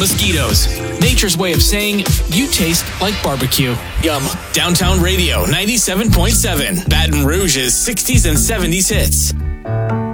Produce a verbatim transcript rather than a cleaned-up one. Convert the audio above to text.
Mosquitoes. Nature's way of saying you taste like barbecue. Yum. Downtown Radio ninety-seven point seven. Baton Rouge's sixties and seventies hits.